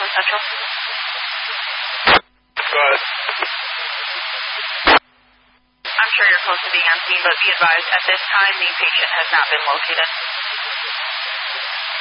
One Central. Go ahead. I'm sure you're close to being on scene, but be advised, at this time, the patient has not been located.